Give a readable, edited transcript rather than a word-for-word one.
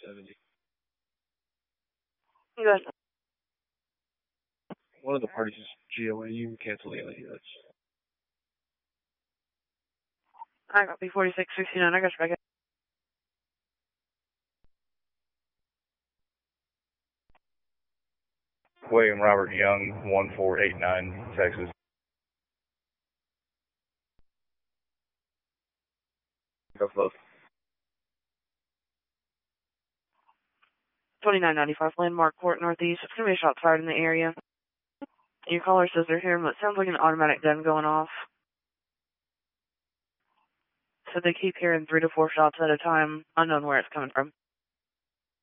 70. Good. One of the parties is GOA. You can cancel the other units. I got B4669. I got you back. William Robert Young, 1489, Texas. Go close. 2995 Landmark Court Northeast. It's going to be a shot fired in the area. Your caller says they're hearing what sounds like an automatic gun going off. So they keep hearing 3 to 4 shots at a time, unknown where it's coming from.